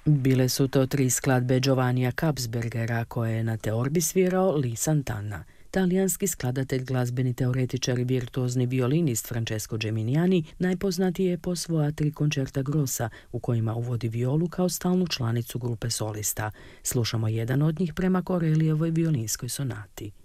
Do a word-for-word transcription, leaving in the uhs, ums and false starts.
Bile su to tri skladbe Giovannija Kabsbergera koje je na teorbi svirao Lee Santana. Talijanski skladatelj, glazbeni teoretičar i virtuozni violinist Francesco Geminiani najpoznatiji je po svoja tri koncerta grossa u kojima uvodi violu kao stalnu članicu grupe solista. Slušamo jedan od njih prema Corellijevoj violinskoj sonati.